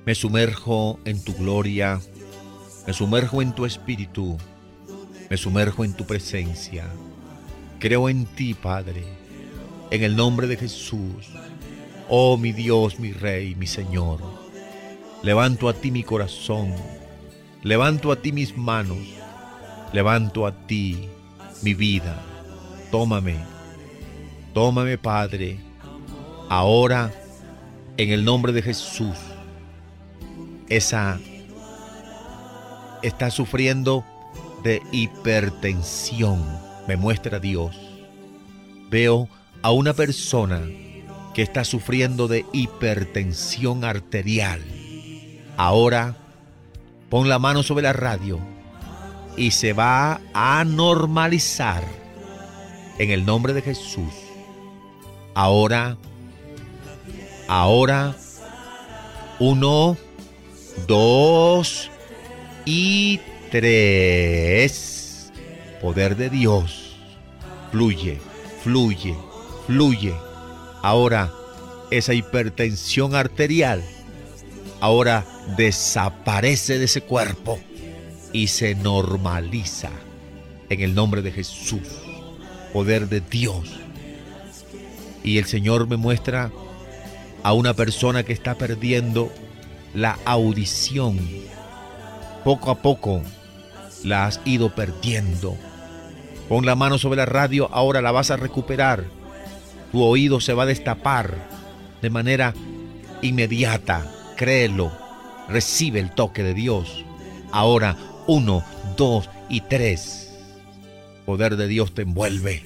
Me sumerjo en tu gloria, me sumerjo en tu espíritu, me sumerjo en tu presencia. Creo en ti, Padre, en el nombre de Jesús. Oh mi Dios, mi Rey, mi Señor. Levanto a ti mi corazón, levanto a ti mis manos, levanto a ti mi vida. Tómame, tómame, Padre, ahora en el nombre de Jesús. Esa está sufriendo de hipertensión. Me muestra Dios. Veo a una persona que está sufriendo de hipertensión arterial. Ahora pon la mano sobre la radio y se va a normalizar en el nombre de Jesús. Ahora, 1, 2 y 3. Poder de Dios. Fluye, fluye, fluye. Ahora esa hipertensión arterial ahora desaparece de ese cuerpo y se normaliza en el nombre de Jesús. Poder de Dios. Y el Señor me muestra a una persona que está perdiendo la audición. Poco a poco la has ido perdiendo. Pon la mano sobre la radio, ahora la vas a recuperar. Tu oído se va a destapar de manera inmediata. Créelo, recibe el toque de Dios. Ahora 1, 2 y 3. Poder de Dios te envuelve.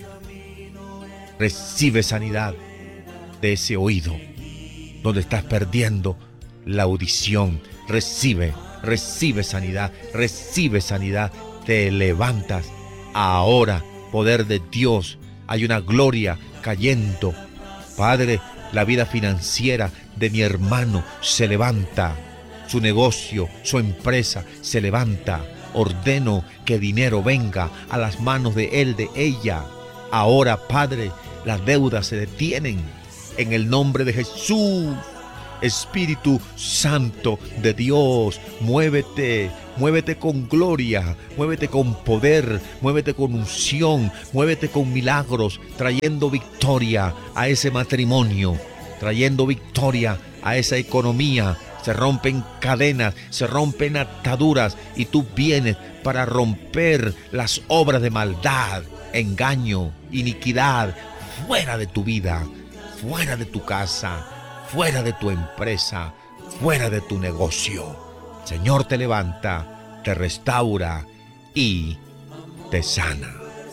Recibe sanidad de ese oído donde estás perdiendo la audición. Recibe sanidad, recibe sanidad. Te levantas ahora, poder de Dios. Hay una gloria cayendo. Padre, la vida financiera de mi hermano se levanta. Su negocio, su empresa se levanta. Ordeno que dinero venga a las manos de él, de ella. Ahora, Padre, las deudas se detienen en el nombre de Jesús. Espíritu Santo de Dios, muévete, muévete con gloria, muévete con poder, muévete con unción, muévete con milagros, trayendo victoria a ese matrimonio, trayendo victoria a esa economía. Se rompen cadenas, se rompen ataduras y tú vienes para romper las obras de maldad, engaño, iniquidad, fuera de tu vida, fuera de tu casa, fuera de tu empresa, fuera de tu negocio. Señor te levanta, te restaura y te sana.